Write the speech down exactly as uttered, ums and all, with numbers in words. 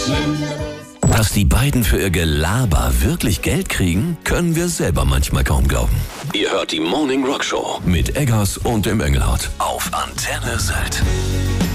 Dass die beiden für ihr Gelaber wirklich Geld kriegen, können wir selber manchmal kaum glauben. Ihr hört die Morning Rock Show mit Eggers und dem Engelhardt auf Antenne Sylt.